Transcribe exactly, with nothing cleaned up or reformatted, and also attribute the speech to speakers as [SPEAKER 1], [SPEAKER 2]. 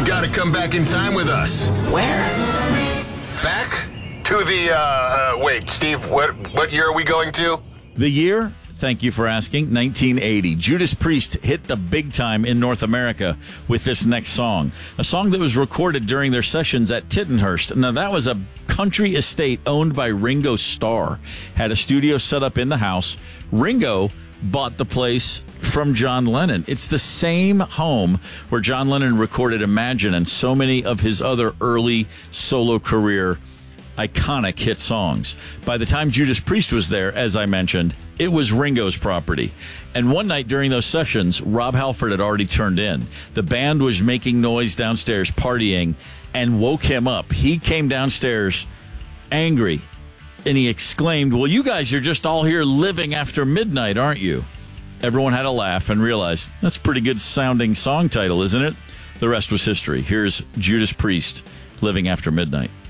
[SPEAKER 1] got to come back in time with us.
[SPEAKER 2] Where?
[SPEAKER 1] Back to the, uh, uh, wait, Steve, what, what year are we going to?
[SPEAKER 3] The year, thank you for asking, nineteen eighty. Judas Priest hit the big time in North America with this next song, a song that was recorded during their sessions at Tittenhurst. Now, that was a country estate owned by Ringo Starr, had a studio set up in the house. Ringo bought the place from John Lennon. It's the same home where John Lennon recorded Imagine and so many of his other early solo career iconic hit songs. By the time Judas Priest was there, as I mentioned, it was Ringo's property. And one night during those sessions, Rob Halford had already turned in. The band was making noise downstairs, partying, and woke him up. He came downstairs angry, and he exclaimed, "Well, you guys are just all here living after midnight, aren't you?" Everyone had a laugh and realized, that's a pretty good sounding song title, isn't it? The rest was history. Here's Judas Priest, Living After Midnight.